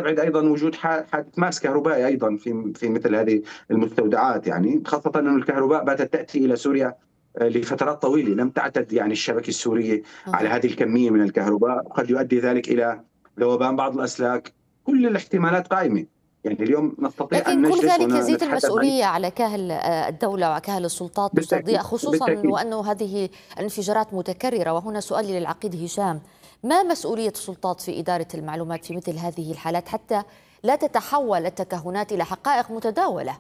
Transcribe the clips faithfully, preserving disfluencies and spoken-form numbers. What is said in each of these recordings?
نستبعد أيضًا وجود ح حادث ماس كهربائي أيضًا في في مثل هذه المستودعات يعني، خاصةً أن الكهرباء باتت تأتي إلى سوريا آآ لفترات طويلة، لم تعتد يعني الشبكة السورية على اهم. هذه الكمية من الكهرباء، قد يؤدي ذلك إلى ذوبان بعض الأسلاك، كل الاحتمالات قائمة، يعني اليوم نستطيع لكن أن كل نجلس ذلك يزيد ونتحدث عن المسؤولية على كاهل آآ الدولة وكاهل السلطات أستاذ ضياء، بالتأكيد، خصوصًا بالتأكيد. وأنه هذه الانفجارات متكررة، وهنا سؤالي للعقيد هشام، ما مسؤولية السلطات في إدارة المعلومات في مثل هذه الحالات حتى لا تتحول التكهنات إلى حقائق متداولة؟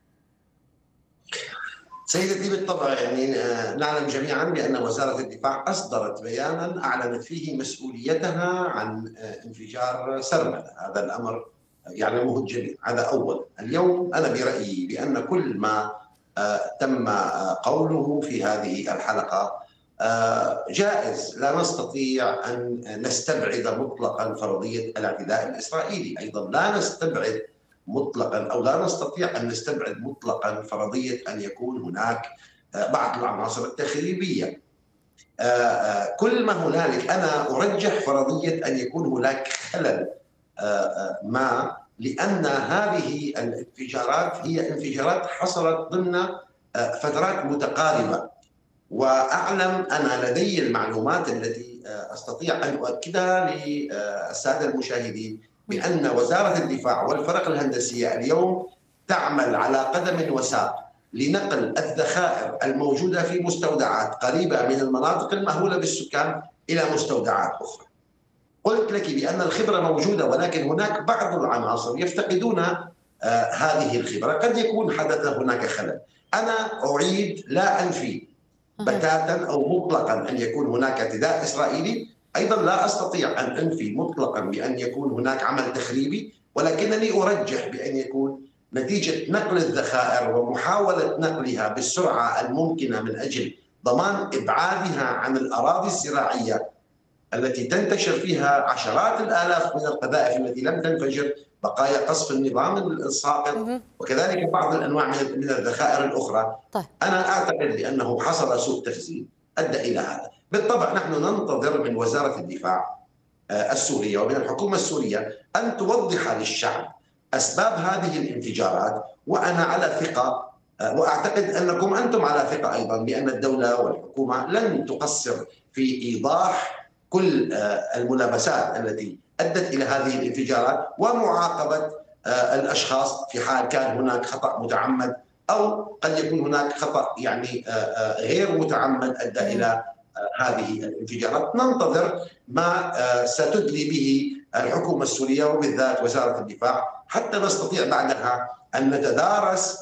سيدتي بالطبع يعني نعلم جميعا بأن وزارة الدفاع أصدرت بيانا أعلنت فيه مسؤوليتها عن انفجار سرمدة، هذا الأمر يعلمه الجميع، هذا أول. اليوم أنا برأيي بأن كل ما تم قوله في هذه الحلقة جائز، لا نستطيع أن نستبعد مطلقا فرضية الاعتداء الإسرائيلي، أيضا لا نستبعد مطلقا أو لا نستطيع أن نستبعد مطلقا فرضية أن يكون هناك بعض العناصر التخريبية. كل ما هنالك أنا أرجح فرضية أن يكون هناك خلل ما، لأن هذه الانفجارات هي انفجارات حصلت ضمن فترات متقاربة، وأعلم أنا لدي المعلومات التي أستطيع أن أؤكدها للسادة المشاهدين بأن وزارة الدفاع والفرق الهندسية اليوم تعمل على قدم وساق لنقل الذخائر الموجودة في مستودعات قريبة من المناطق المأهولة بالسكان إلى مستودعات أخرى. قلت لك بأن الخبرة موجودة، ولكن هناك بعض العناصر يفتقدون آه هذه الخبرة، قد يكون حدث هناك خلل. أنا أعيد لا أنفي بتاتا أو مطلقا أن يكون هناك اعتداء إسرائيلي، أيضا لا أستطيع أن أنفي مطلقا بأن يكون هناك عمل تخريبي، ولكنني أرجح بأن يكون نتيجة نقل الذخائر ومحاولة نقلها بالسرعة الممكنة من أجل ضمان إبعادها عن الأراضي الزراعية التي تنتشر فيها عشرات الآلاف من القذائف التي لم تنفجر، بقايا قصف النظام الساقط، وكذلك بعض الأنواع من الذخائر الأخرى. طيب. أنا أعتقد بأنه حصل سوء تخزين أدى إلى هذا. بالطبع نحن ننتظر من وزارة الدفاع السورية ومن الحكومة السورية أن توضح للشعب أسباب هذه الانفجارات، وأنا على ثقة وأعتقد أنكم أنتم على ثقة أيضا بأن الدولة والحكومة لن تقصر في إيضاح كل الملابسات التي أدت إلى هذه الانفجارات ومعاقبة الأشخاص في حال كان هناك خطأ متعمد أو قد يكون هناك خطأ يعني غير متعمد أدى إلى هذه الانفجارات. ننتظر ما ستدلي به الحكومة السورية وبالذات وزارة الدفاع حتى نستطيع بعدها أن نتدارس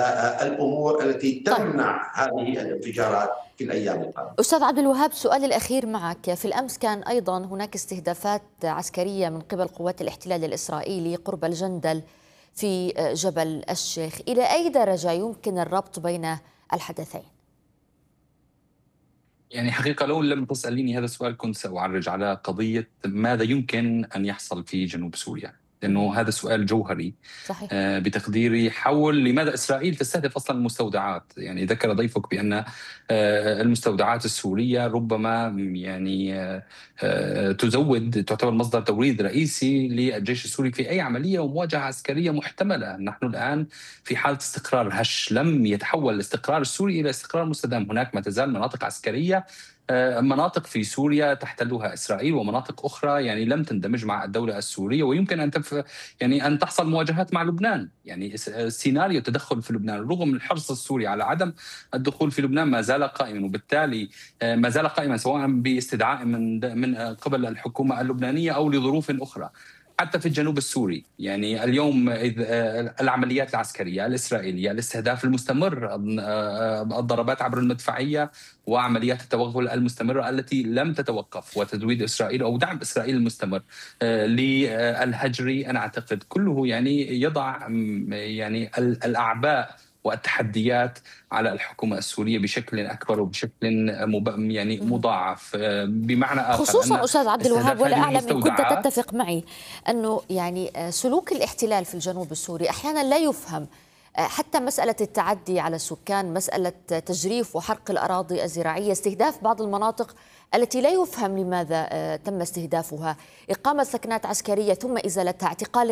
الأمور التي تمنع هذه الانفجارات في الأيام القادمة. أستاذ عبد الوهاب، سؤالي الأخير معك، في الأمس كان أيضا هناك استهدافات عسكرية من قبل قوات الاحتلال الإسرائيلي قرب الجندل في جبل الشيخ، إلى أي درجة يمكن الربط بين الحدثين؟ يعني حقيقة لو لم تسأليني هذا السؤال كنت سأعرج على قضية ماذا يمكن أن يحصل في جنوب سوريا، لأنه هذا سؤال جوهري. صحيح. آه بتقديري حول لماذا إسرائيل تستهدف أصلا المستودعات. يعني ذكر ضيفك بأن آه المستودعات السورية ربما يعني آه آه تزود تعتبر مصدر توريد رئيسي للجيش السوري في أي عملية ومواجهة عسكرية محتملة. نحن الآن في حالة استقرار هش، لم يتحول الاستقرار السوري إلى استقرار مستدام. هناك ما تزال مناطق عسكرية، مناطق في سوريا تحتلها إسرائيل ومناطق أخرى يعني لم تندمج مع الدولة السورية، ويمكن أن تف يعني أن تحصل مواجهات مع لبنان. يعني سيناريو تدخل في لبنان رغم الحرص السوري على عدم الدخول في لبنان ما زال قائما، وبالتالي ما زال قائما سواء باستدعاء من من قبل الحكومة اللبنانية أو لظروف أخرى. حتى في الجنوب السوري يعني اليوم العمليات العسكرية الإسرائيلية، الاستهداف المستمر، الضربات عبر المدفعية وعمليات التوغل المستمرة التي لم تتوقف، وتزويد إسرائيل أو دعم إسرائيل المستمر للهجري، أنا أعتقد كله يعني يضع يعني الأعباء والتحديات على الحكومة السورية بشكل أكبر وبشكل يعني مضاعف. بمعنى آخر خصوصا أستاذ عبد الوهاب، ولا أعلم إن كنت تتفق معي أنه يعني سلوك الاحتلال في الجنوب السوري أحيانا لا يفهم، حتى مسألة التعدي على السكان، مسألة تجريف وحرق الأراضي الزراعية، استهداف بعض المناطق التي لا يفهم لماذا تم استهدافها، إقامة سكنات عسكرية ثم إزالتها، اعتقال